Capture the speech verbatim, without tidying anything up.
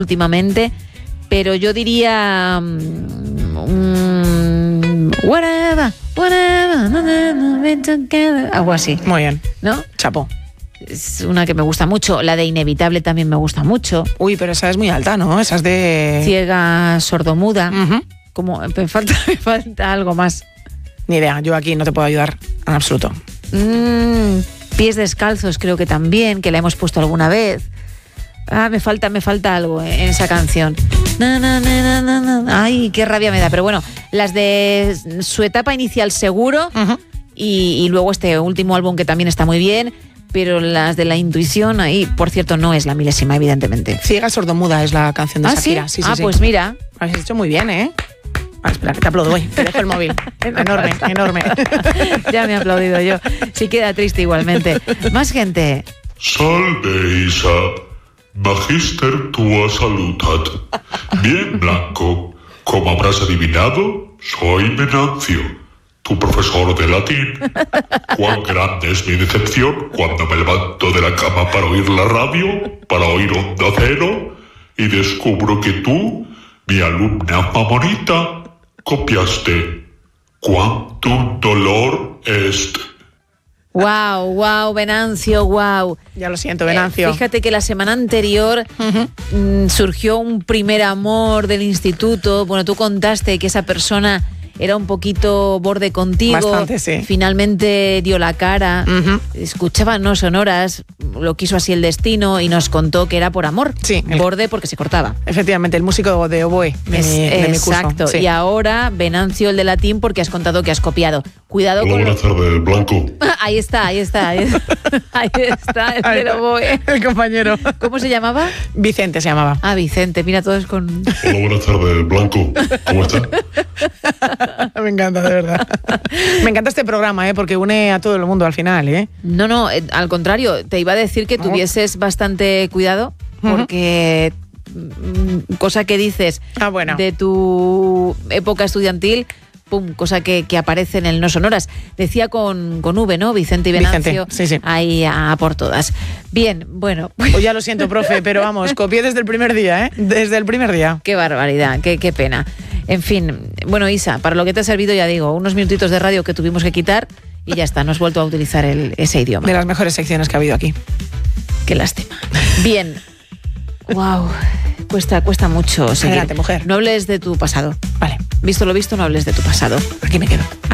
últimamente, pero yo diría um, whatever, whatever, algo así. Muy bien, ¿no? chapo. Es una que me gusta mucho. La de Inevitable también me gusta mucho. Uy, pero esa es muy alta, ¿no? Esa es de... Ciega, sordomuda. Uh-huh. Como me falta, me falta algo más. Ni idea, yo aquí no te puedo ayudar en absoluto. Mm, Pies descalzos creo que también, que la hemos puesto alguna vez. Ah, me falta, me falta algo en esa canción. Na, na, na, na, na. Ay, qué rabia me da. Pero bueno, las de su etapa inicial seguro, uh-huh. y, y luego este último álbum que también está muy bien. Pero las de La Intuición, ahí, por cierto, no es la milésima, evidentemente. Ciega sordomuda es la canción de ¿Ah, Shakira. ¿sí? Sí, sí, ah, sí. pues mira. Has hecho muy bien, ¿eh? Vale, espera, que te aplaudo hoy. Te dejo el móvil. Enorme, enorme. Ya me he aplaudido yo. Sí queda triste igualmente. Más gente. Salve, Isa. Magister tua salutat. Bien, Blanco. Como habrás adivinado, soy Venancio, tu profesor de latín. Cuán grande es mi decepción cuando me levanto de la cama para oír la radio, para oír Onda Cero, y descubro que tú, mi alumna mamonita, copiaste Quantum dolor est. Wow, wow, Venancio, wow. Ya lo siento, Venancio. Eh, fíjate que la semana anterior uh-huh. mmm, surgió un primer amor del instituto. Bueno, tú contaste que esa persona era un poquito borde contigo. Bastante, sí. Finalmente dio la cara. Uh-huh. Escuchaba No Sonoras, lo quiso así el destino y nos contó que era por amor. Sí. El... Borde porque se cortaba. Efectivamente, el músico de oboe de, es, mi, de mi curso. Exacto. Sí. Y ahora, Venancio, el de latín, porque has contado que has copiado. Cuidado Hola, con... buenas tardes, Blanco. Ahí está, ahí está. Ahí está, el del oboe. El compañero. ¿Cómo se llamaba? Vicente se llamaba. Ah, Vicente. Mira, todos con... Hola, buenas tardes, Blanco. ¿Cómo estás? Me encanta, de verdad. Me encanta este programa, ¿eh? Porque une a todo el mundo al final, ¿eh? No, no, eh, al contrario, te iba a decir que tuvieses bastante cuidado, porque uh-huh. cosa que dices ah, bueno. de tu época estudiantil, pum, cosa que, que aparece en el No Sonoras. Decía con, con V, ¿no? Vicente y Venancio. Vicente, sí, sí. Ahí a, a por todas. Bien, bueno. Pues ya lo siento, profe, pero vamos, copié desde el primer día, ¿eh? Desde el primer día. Qué barbaridad, qué, qué pena. En fin, bueno, Isa, para lo que te ha servido, ya digo, unos minutitos de radio que tuvimos que quitar y ya está, no has vuelto a utilizar el, ese idioma. De las mejores secciones que ha habido aquí. Qué lástima. Bien. Wow, cuesta, cuesta mucho seguir. Adelante, mujer. No hables de tu pasado. Vale. Visto lo visto, no hables de tu pasado. Aquí me quedo.